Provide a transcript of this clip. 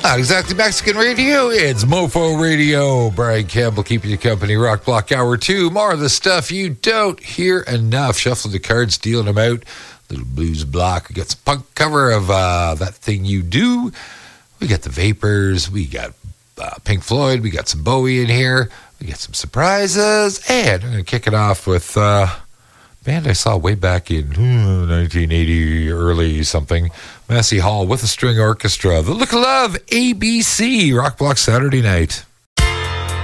Not exactly Mexican radio. It's Mofo Radio. Brian Campbell keeping you company. Rock Block Hour 2. More of the stuff you don't hear enough. Shuffling the cards, dealing them out. Little blues block. We got some punk cover of That Thing You Do. We got the Vapors. We got Pink Floyd. We got some Bowie in here. We got some surprises. And I'm going to kick it off with band I saw way back in 1980, early something. Massey Hall with a string orchestra. The Look of Love, ABC, Rock Block Saturday night.